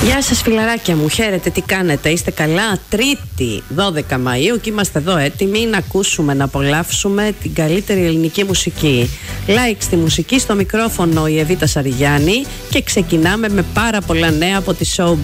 Γεια σας φιλαράκια μου, χαίρετε, τι κάνετε, είστε καλά? Τρίτη 12 Μαΐου και είμαστε εδώ έτοιμοι να ακούσουμε, να απολαύσουμε την καλύτερη ελληνική μουσική. Like στη μουσική, στο μικρόφωνο η Εβίτα Σαριγιάννη και ξεκινάμε με πάρα πολλά νέα από τη showbiz.